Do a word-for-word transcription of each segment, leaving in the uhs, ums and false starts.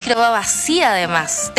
pero va vacía además.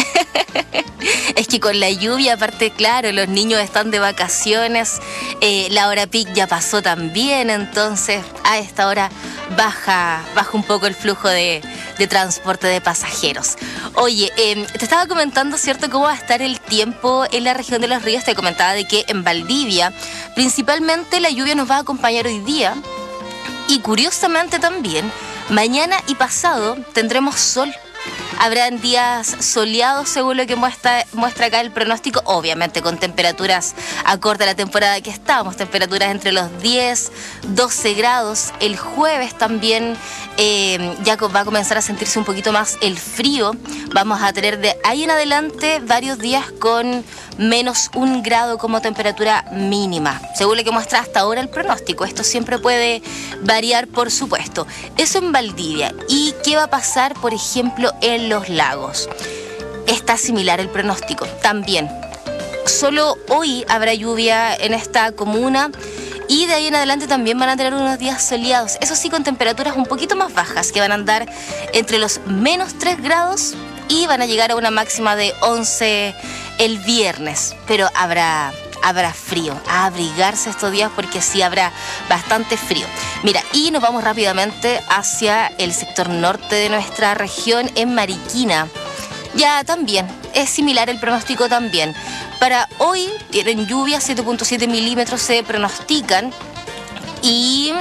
Es que con la lluvia, aparte, claro, los niños están de vacaciones, eh, la hora pic ya pasó también, entonces a esta hora baja, baja un poco el flujo de, de transporte de pasajeros. Oye, eh, te estaba comentando, ¿cierto?, cómo va a estar el tiempo en la región de Los Ríos. Te comentaba de que en Valdivia, principalmente la lluvia nos va a acompañar hoy día y curiosamente también, mañana y pasado tendremos sol. Habrán días soleados según lo que muestra, muestra acá el pronóstico, obviamente con temperaturas acorde a la temporada que estamos, temperaturas entre los diez, doce grados. El jueves también eh, ya va a comenzar a sentirse un poquito más el frío. Vamos a tener de ahí en adelante varios días con menos un grado como temperatura mínima, según lo que muestra hasta ahora el pronóstico. Esto siempre puede variar, por supuesto. Eso en Valdivia. ¿Y qué va a pasar, por ejemplo, en Los Lagos? Está similar el pronóstico también. Solo hoy habrá lluvia en esta comuna y de ahí en adelante también van a tener unos días soleados. Eso sí, con temperaturas un poquito más bajas, que van a andar entre los menos tres grados y van a llegar a una máxima de once el viernes. Pero habrá... habrá frío, a abrigarse estos días porque sí habrá bastante frío. Mira, y nos vamos rápidamente hacia el sector norte de nuestra región, en Mariquina. Ya también, es similar el pronóstico también. Para hoy tienen lluvias, siete punto siete milímetros se pronostican y...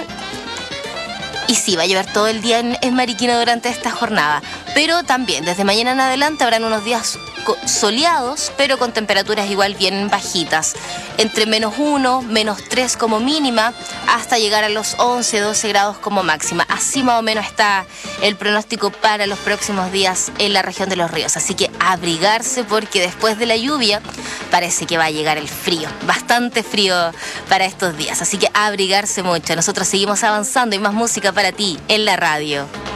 Y sí, va a llover todo el día en, en Mariquina durante esta jornada. Pero también, desde mañana en adelante habrán unos días soleados, pero con temperaturas igual bien bajitas. Entre menos uno, menos tres como mínima, hasta llegar a los once, doce grados como máxima. Así más o menos está el pronóstico para los próximos días en la región de Los Ríos. Así que abrigarse porque después de la lluvia parece que va a llegar el frío. Bastante frío para estos días. Así que abrigarse mucho. Nosotros seguimos avanzando y más música para ti en la radio.